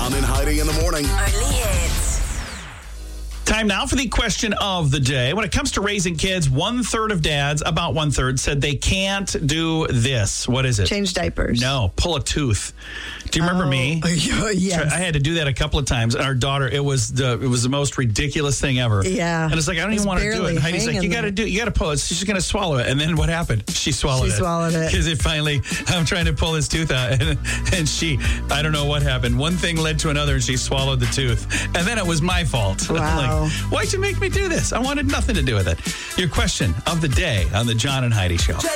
John and Heidi in the morning. Only hits. Time now for the question of the day. When it comes to raising kids, 1/3 of dads, about 1/3, said they can't do this. What is it? Change diapers. No, pull a tooth. Do you remember me? Yes. I had to do that a couple of times. And our daughter, it was the most ridiculous thing ever. Yeah. And it's like, I don't even want to do it. And Heidi's like, you got to pull it. She's going to swallow it. And then what happened? She swallowed it. Because it finally, I'm trying to pull his tooth out. And she, I don't know what happened. One thing led to another and she swallowed the tooth. And then it was my fault. Wow. I'm like, why'd you make me do this? I wanted nothing to do with it. Your question of the day on the John and Heidi Show.